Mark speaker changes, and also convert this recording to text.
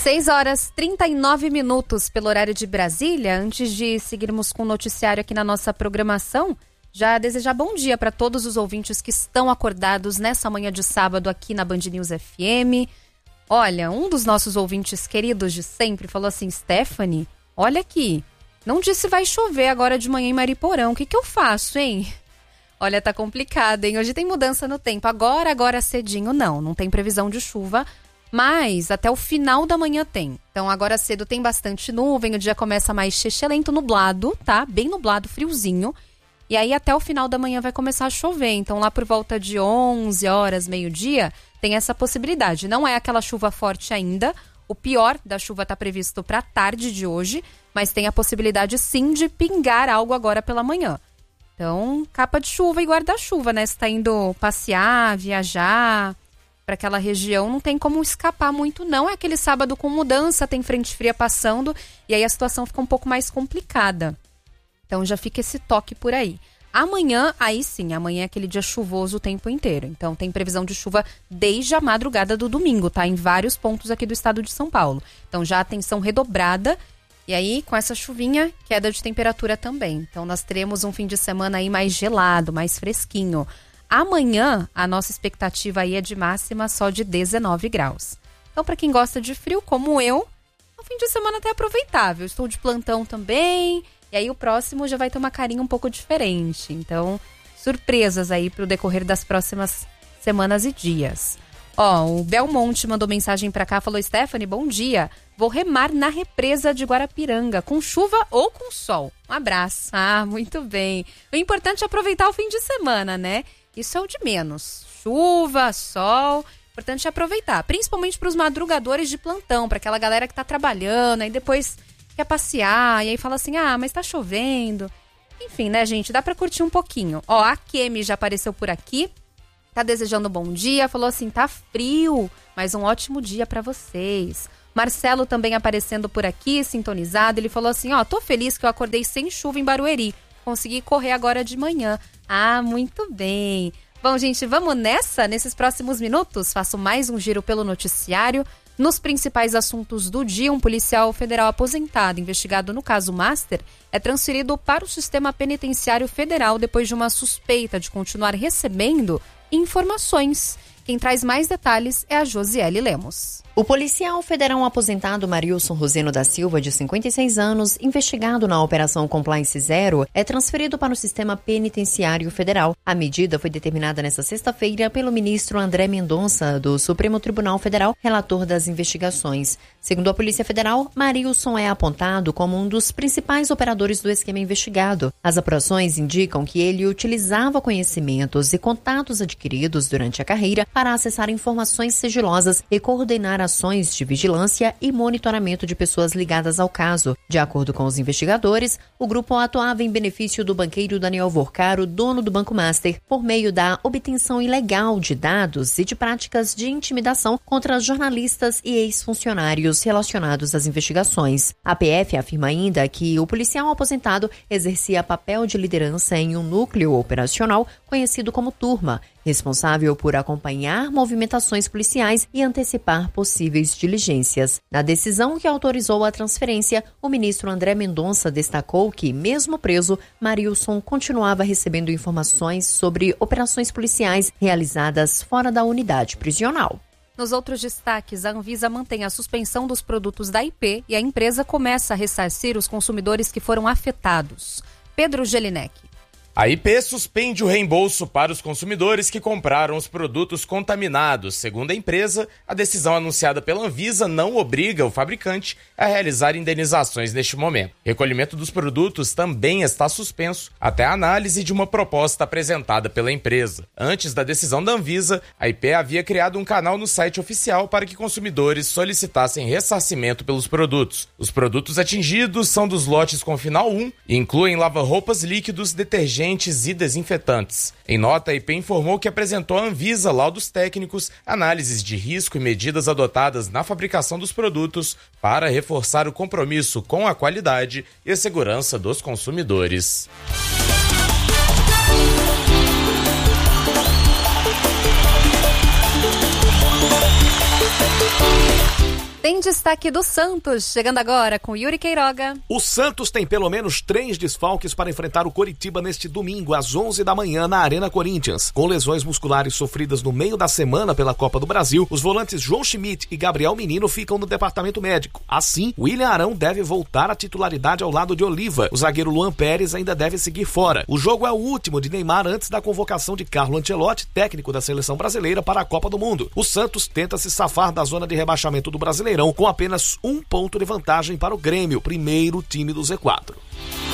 Speaker 1: 6h39 pelo horário de Brasília. Antes de seguirmos com o noticiário aqui na nossa programação, já desejar bom dia para todos os ouvintes que estão acordados nessa manhã de sábado aqui na Band News FM. Olha, um dos nossos ouvintes queridos de sempre falou assim: Stephanie, olha aqui, não disse vai chover agora de manhã em Mariporã, o que eu faço, hein? Olha, tá complicado, hein? Hoje tem mudança no tempo, agora cedinho não tem previsão de chuva, mas até o final da manhã tem. Então agora cedo tem bastante nuvem, o dia começa mais xexelento, nublado, tá? Bem nublado, friozinho. E aí até o final da manhã vai começar a chover. Então lá por volta de 11 horas, meio-dia, tem essa possibilidade. Não é aquela chuva forte ainda. O pior da chuva está previsto para a tarde de hoje, mas tem a possibilidade sim de pingar algo agora pela manhã. Então, capa de chuva e guarda-chuva, né? Se está indo passear, viajar para aquela região, não tem como escapar muito, não. É aquele sábado com mudança, tem frente fria passando, e aí a situação fica um pouco mais complicada. Então já fica esse toque por aí. Amanhã, aí sim, amanhã é aquele dia chuvoso o tempo inteiro. Então tem previsão de chuva desde a madrugada do domingo, tá? Em vários pontos aqui do estado de São Paulo. Então já atenção redobrada. E aí, com essa chuvinha, queda de temperatura também. Então nós teremos um fim de semana aí mais gelado, mais fresquinho. Amanhã, a nossa expectativa aí é de máxima só de 19 graus. Então, para quem gosta de frio, como eu, o fim de semana até aproveitável. Estou de plantão também, e aí o próximo já vai ter uma carinha um pouco diferente. Então, surpresas aí para o decorrer das próximas semanas e dias. Ó, o Belmonte mandou mensagem para cá, falou: Stephanie, bom dia. Vou remar na represa de Guarapiranga, com chuva ou com sol. Um abraço. Ah, muito bem. O importante é aproveitar o fim de semana, né? Isso é o de menos. Chuva, sol, importante é aproveitar. Principalmente para os madrugadores de plantão, para aquela galera que tá trabalhando, aí depois quer passear, e aí fala assim: ah, mas tá chovendo. Enfim, né, gente, dá para curtir um pouquinho. Ó, a Kemi já apareceu por aqui, tá desejando bom dia, falou assim: tá frio, mas um ótimo dia para vocês. Marcelo também aparecendo por aqui, sintonizado, ele falou assim: ó, tô feliz que eu acordei sem chuva em Barueri. Consegui correr agora de manhã. Ah, muito bem. Bom, gente, vamos nessa? Nesses próximos minutos, faço mais um giro pelo noticiário. Nos principais assuntos do dia, um policial federal aposentado, investigado no caso Master, é transferido para o sistema penitenciário federal depois de uma suspeita de continuar recebendo informações. Quem traz mais detalhes é a Josiele Lemos.
Speaker 2: O policial federal aposentado Marilson Roseno da Silva, de 56 anos, investigado na Operação Compliance Zero, é transferido para o sistema penitenciário federal. A medida foi determinada nesta sexta-feira pelo ministro André Mendonça, do Supremo Tribunal Federal, relator das investigações. Segundo a Polícia Federal, Marilson é apontado como um dos principais operadores do esquema investigado. As apurações indicam que ele utilizava conhecimentos e contatos adquiridos durante a carreira para acessar informações sigilosas e coordenar ações de vigilância e monitoramento de pessoas ligadas ao caso. De acordo com os investigadores, o grupo atuava em benefício do banqueiro Daniel Vorcaro, dono do Banco Master, por meio da obtenção ilegal de dados e de práticas de intimidação contra jornalistas e ex-funcionários relacionados às investigações. A PF afirma ainda que o policial aposentado exercia papel de liderança em um núcleo operacional conhecido como Turma, responsável por acompanhar movimentações policiais e antecipar possíveis diligências. Na decisão que autorizou a transferência, o ministro André Mendonça destacou que, mesmo preso, Marilson continuava recebendo informações sobre operações policiais realizadas fora da unidade prisional.
Speaker 1: Nos outros destaques, a Anvisa mantém a suspensão dos produtos da IP e a empresa começa a ressarcir os consumidores que foram afetados. Pedro Gelinek.
Speaker 3: A IP suspende o reembolso para os consumidores que compraram os produtos contaminados. Segundo a empresa, a decisão anunciada pela Anvisa não obriga o fabricante a realizar indenizações neste momento. O recolhimento dos produtos também está suspenso até a análise de uma proposta apresentada pela empresa. Antes da decisão da Anvisa, a IP havia criado um canal no site oficial para que consumidores solicitassem ressarcimento pelos produtos. Os produtos atingidos são dos lotes com final 1 e incluem lava-roupas líquidos, detergentes e desinfetantes. Em nota, a IP informou que apresentou à Anvisa laudos técnicos, análises de risco e medidas adotadas na fabricação dos produtos para reforçar o compromisso com a qualidade e a segurança dos consumidores.
Speaker 1: Tem destaque do Santos, chegando agora com Yuri Queiroga.
Speaker 4: O Santos tem pelo menos 3 desfalques para enfrentar o Coritiba neste domingo, às 11 da manhã, na Arena Corinthians. Com lesões musculares sofridas no meio da semana pela Copa do Brasil, os volantes João Schmidt e Gabriel Menino ficam no departamento médico. Assim, William Arão deve voltar à titularidade ao lado de Oliva. O zagueiro Luan Pérez ainda deve seguir fora. O jogo é o último de Neymar antes da convocação de Carlo Ancelotti, técnico da seleção brasileira, para a Copa do Mundo. O Santos tenta se safar da zona de rebaixamento do Brasileirão com apenas 1 ponto de vantagem para o Grêmio, primeiro time do Z4.